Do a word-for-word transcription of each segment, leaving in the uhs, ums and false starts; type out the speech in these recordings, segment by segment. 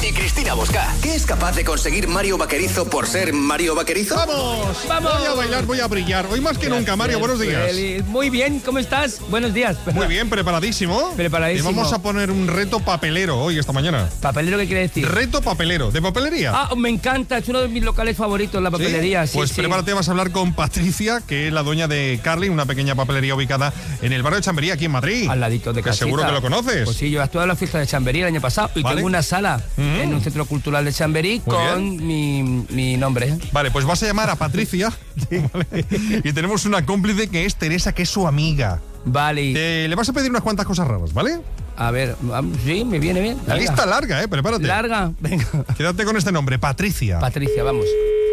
y Cristina Bosca. ¿Qué es capaz de conseguir Mario Vaquerizo por ser Mario Vaquerizo? ¡Vamos! ¡Vamos! Voy a bailar, voy a brillar. Hoy más que Gracias, nunca, Mario, buenos días. Feliz. Muy bien, ¿cómo estás? Buenos días. Muy bien, preparadísimo. Preparadísimo. Y vamos a poner un reto papelero hoy, esta mañana. ¿Papelero qué quiere decir? Reto papelero, ¿de papelería? Ah, me encanta, es uno de mis locales favoritos, la papelería. ¿Sí? Sí, Pues sí. prepárate, vas a hablar con Patricia, que es la dueña de Carly, una pequeña papelería ubicada en el barrio de Chamberí, aquí en Madrid. Al ladito de Que casita. seguro que lo conoces. Pues sí, yo estuve en la fiesta de Chamberí el año pasado y Vale. tengo una sala Mm. en un centro cultural de Chamberí Muy con mi, mi nombre. Vale, pues vas a llamar a Patricia. ¿Vale? Y tenemos una cómplice que es Teresa, que es su amiga. Vale. y- Te- le vas a pedir unas cuantas cosas raras, ¿vale? A ver, am- sí, me viene bien. La Venga. lista larga, ¿eh? Prepárate. Larga, venga. Quédate con este nombre, Patricia. Patricia, vamos.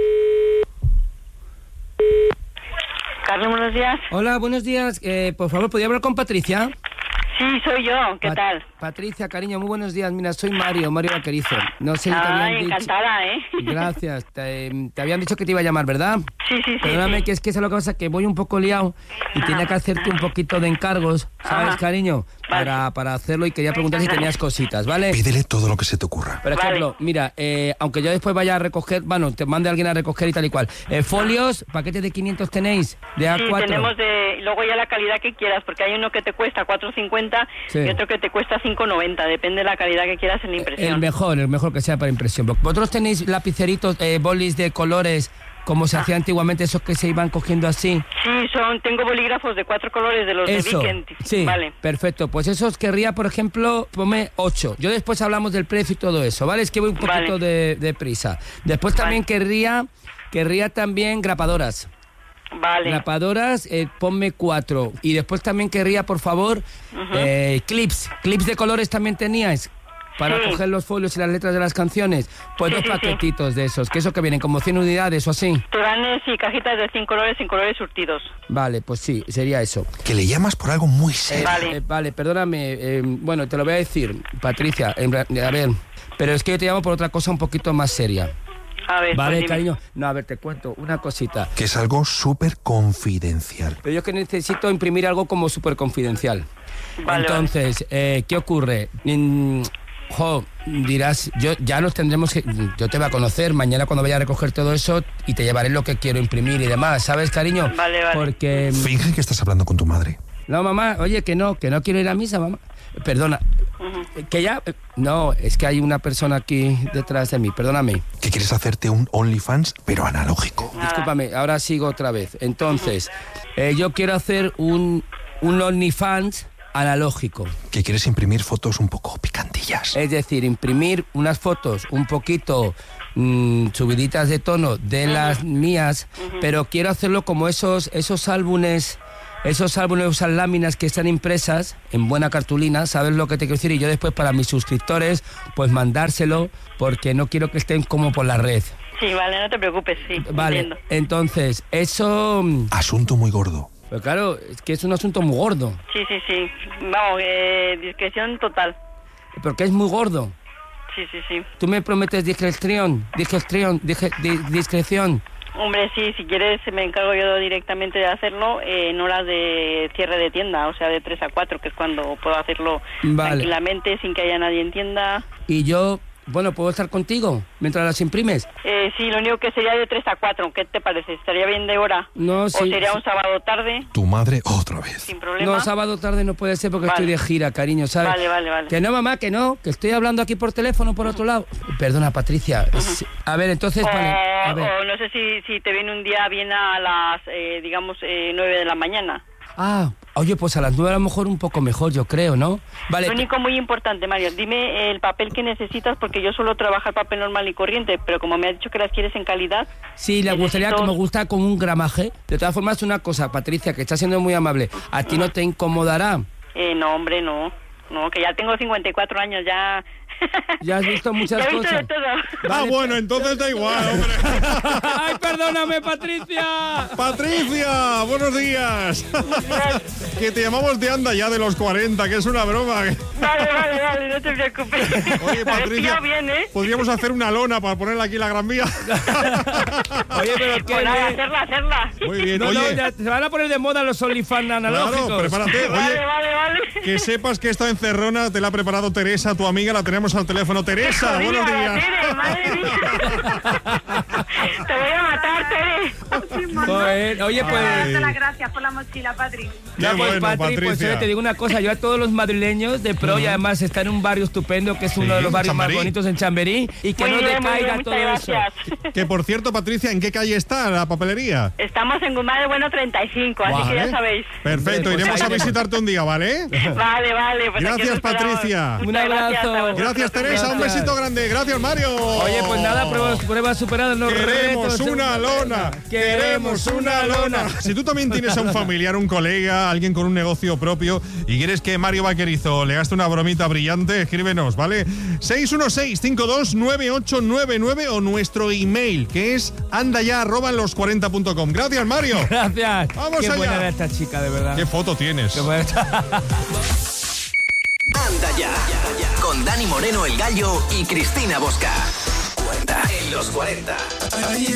Carlos, buenos días. Hola, buenos días. Eh, por favor, ¿podría hablar con Patricia? Sí, soy yo. ¿Qué Pat- tal? Patricia, cariño, muy buenos días. Mira, soy Mario, Mario Vaquerizo. No sé si te habían Ay, dicho... encantada, ¿eh? Gracias. Te, te habían dicho que te iba a llamar, ¿verdad? Sí, sí, sí. Perdóname, sí. que es que es lo que pasa, que voy un poco liado y tenía que hacerte un poquito de encargos, ¿sabes, Ajá. cariño? Vale. Para, para hacerlo y quería preguntar si tenías cositas, ¿vale? Pídele todo lo que se te ocurra. Por Vale. ejemplo, mira, eh, aunque yo después vaya a recoger, bueno, te mande alguien a recoger y tal y cual. Eh, folios, paquetes de quinientos tenéis, de A Sí, cuatro. tenemos de... Luego ya la calidad que quieras, porque hay uno que te cuesta cuatro cincuenta Sí. y otro que te cuesta cinco noventa. Depende de la calidad que quieras en la impresión. El mejor, el mejor que sea para impresión. ¿Vosotros tenéis lapiceritos, eh, bolis de colores, como se hacía antiguamente, esos que se iban cogiendo así? Sí, son, tengo bolígrafos de cuatro colores de los Eso, de Weekend. sí, Vale. perfecto. Pues esos querría, por ejemplo, ponme ocho. Yo después hablamos del precio y todo eso, ¿vale? Es que voy un poquito Vale. de, de prisa. Después también querría, querría también grapadoras. Vale. Grapadoras, eh, ponme cuatro. Y después también querría, por favor, eh, clips. Clips de colores también teníais. Para Sí. coger los folios y las letras de las canciones. Pues Sí, dos sí, sí. paquetitos de esos. Que eso que vienen como cien unidades o así. Te dan, eh, sí, cajitas de cinco colores sin colores surtidos. Vale, pues sí, sería eso. Que le llamas por algo muy Eh, serio. Vale. eh, vale, perdóname. eh, bueno, te lo voy a decir, Patricia. en ra- a ver, pero es que yo te llamo por otra cosa un poquito más seria. A ver, Vale, pues dime. cariño. No, a ver, te cuento una cosita. Que es algo súper confidencial. Pero yo es que necesito imprimir algo como súper confidencial. Vale, Entonces, eh, ¿qué ocurre? Mm, jo, dirás, yo ya nos tendremos que... Yo te voy a conocer mañana cuando vaya a recoger todo eso y te llevaré lo que quiero imprimir y demás, ¿sabes, cariño? Vale, vale. Porque... mm, Finge que estás hablando con tu madre. No, mamá, oye, que no, que no quiero ir a misa, mamá. Perdona, eh, que ya... eh, No, es que hay una persona aquí detrás de mí, perdóname. Que quieres hacerte un OnlyFans, pero analógico. Nada. Discúlpame, ahora sigo otra vez. Entonces, eh, yo quiero hacer un, un OnlyFans analógico. Que quieres imprimir fotos un poco picantillas. Es decir, imprimir unas fotos un poquito mm, subiditas de tono de las mías, pero quiero hacerlo como esos, esos álbumes, esos álbumes, esas láminas que están impresas en buena cartulina, ¿sabes lo que te quiero decir? Y yo después para mis suscriptores, pues mandárselo, porque no quiero que estén como por la red. Sí, vale, no te preocupes, sí. Vale, Entiendo. entonces, eso... mm, Asunto muy gordo. Pero claro, es que es un asunto muy gordo, Sí, sí, sí. Vamos, eh, discreción total. porque es muy gordo. Sí, sí, sí. Tú me prometes discreción, discreción, dije- di- discreción. Hombre, sí, si quieres me encargo yo directamente de hacerlo eh, en horas de cierre de tienda, o sea, de tres a cuatro, que es cuando puedo hacerlo Vale. tranquilamente, sin que haya nadie en tienda. Y yo, bueno, ¿puedo estar contigo mientras las imprimes? Eh, sí, lo único que sería de tres a cuatro, ¿qué te parece? ¿Estaría bien de hora? No, ¿O sí, sería sí. un sábado tarde, Tu madre otra vez. sin problema? No, sábado tarde no puede ser porque Vale. estoy de gira, cariño, ¿sabes? Vale, vale, vale. Que no, mamá, que no, que estoy hablando aquí por teléfono por otro lado. Perdona, Patricia. es- A ver, entonces, O, vale, a ver. o no sé si, si te viene un día bien a las, eh, digamos, eh, nueve de la mañana. Ah, oye, pues a las nueve a lo mejor un poco mejor, yo creo, ¿no? Vale, Lo único muy importante, Mario, dime el papel que necesitas, porque yo suelo trabajar papel normal y corriente, pero como me has dicho que las quieres en calidad... sí, le gustaría necesito- que me gusta con un gramaje. De todas formas, una cosa, Patricia, que está siendo muy amable. ¿A ti no te incomodará? Eh, no, hombre, no. No, que ya tengo cincuenta y cuatro años, ya... Ya has visto muchas ya he visto cosas. de todo. Ah, Vale. bueno, entonces da igual, hombre. ¡Ay, perdóname, Patricia! Patricia, buenos días. Que te llamamos de anda ya de los cuarenta, que es una broma. Vale, vale, vale, no te preocupes. Oye, Me has Patricia, pillado bien, ¿eh? podríamos hacer una lona para ponerla aquí en la Gran Vía. Oye, pero qué Pues nada, bien. hacerla, hacerla. Muy bien, No, no, oye. ya se van a poner de moda los OnlyFans analógicos. Claro, prepárate. Vale, Oye, vale, vale. que sepas que esta encerrona te la ha preparado Teresa, tu amiga, la tenemos tenemos al teléfono Teresa. Jodida, Buenos días. Tere, madre mía. Te voy a matar, Tere. Joder, oye, pues... Darte las gracias por la mochila, Patri. Qué Ya, pues, bueno, Patri, Patricia. pues oye, te digo una cosa, yo a todos los madrileños de pro, y además está en un barrio estupendo, que es uno Sí, de los barrios Chamberí. más bonitos en Chamberí, y que Muy no bien, muy decaiga bien, todo muchas eso. gracias. Que por cierto, Patricia, ¿en qué calle está la papelería? Estamos en Guzmán de Bueno treinta y cinco, así Vale. que ya sabéis. Perfecto, Pues iremos ahí a le- visitarte un día, ¿vale? Vale, vale. Pues aquí Gracias, os esperamos. Patricia. Muchas Un gracias abrazo. a vosotros. Gracias, Teresa. Un Gracias. besito grande. Gracias, Mario. Oye, pues nada, pruebas, pruebas superadas, los Queremos retos. una lona, queremos una lona. Si tú también tienes a un familiar, un colega, alguien con un negocio propio y quieres que Mario Vaquerizo le gaste una bromita brillante, escríbenos, ¿vale? seis uno seis, cinco dos nueve ocho nueve nueve o nuestro email, que es andaya arroba los cuarenta punto com. Gracias, Mario. Gracias. Vamos Qué allá. buena era esta chica, de verdad. ¿Qué foto tienes? Qué buena. Anda ya. Con Dani Moreno, el Gallo y Cristina Bosca. Cuenta en los cuarenta.